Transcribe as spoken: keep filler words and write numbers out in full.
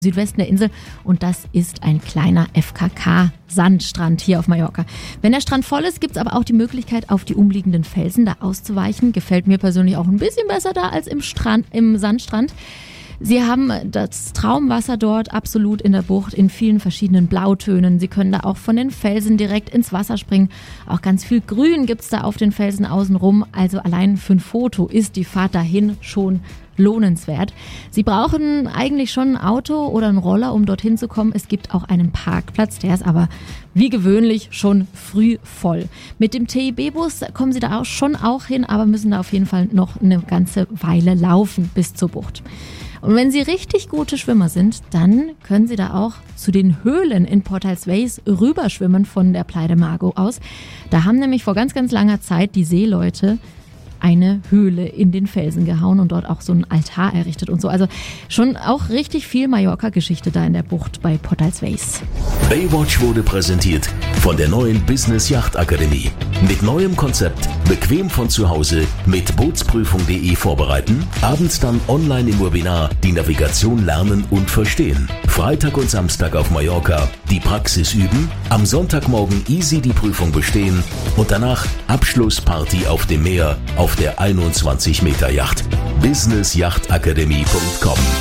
Südwesten der Insel und das ist ein kleiner F K K-Sandstrand hier auf Mallorca. Wenn der Strand voll ist, gibt es aber auch die Möglichkeit, auf die umliegenden Felsen da auszuweichen. Gefällt mir persönlich auch ein bisschen besser da als im Strand, im Sandstrand. Sie haben das Traumwasser dort absolut in der Bucht in vielen verschiedenen Blautönen. Sie können da auch von den Felsen direkt ins Wasser springen. Auch ganz viel Grün gibt's da auf den Felsen außenrum. Also allein für ein Foto ist die Fahrt dahin schon lohnenswert. Sie brauchen eigentlich schon ein Auto oder einen Roller, um dorthin zu kommen. Es gibt auch einen Parkplatz, der ist aber wie gewöhnlich schon früh voll. Mit dem T I B-Bus kommen Sie da auch schon auch hin, aber müssen da auf jeden Fall noch eine ganze Weile laufen bis zur Bucht. Und wenn Sie richtig gute Schwimmer sind, dann können Sie da auch zu den Höhlen in Portalsveis rüberschwimmen von der Playa de Mago aus. Da haben nämlich vor ganz, ganz langer Zeit die Seeleute eine Höhle in den Felsen gehauen und dort auch so einen Altar errichtet und so. Also schon auch richtig viel Mallorca-Geschichte da in der Bucht bei Portalsveis. Baywatch wurde präsentiert von der neuen Business Yacht Akademie. Mit neuem Konzept, bequem von zu Hause, mit Bootsprüfung punkt de vorbereiten, abends dann online im Webinar die Navigation lernen und verstehen. Freitag und Samstag auf Mallorca die Praxis üben, am Sonntagmorgen easy die Prüfung bestehen und danach Abschlussparty auf dem Meer auf der einundzwanzig Meter Yacht. business yacht akademie punkt com